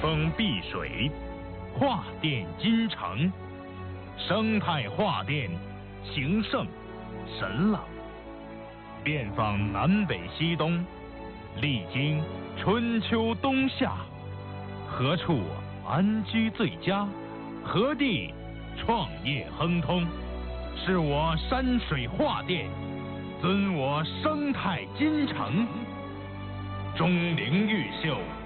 风碧水，画殿金城，生态画殿，形胜神朗。遍访南北西东，历经春秋冬夏，何处安居最佳？何地创业亨通？是我山水画殿，尊我生态金城。钟灵毓秀。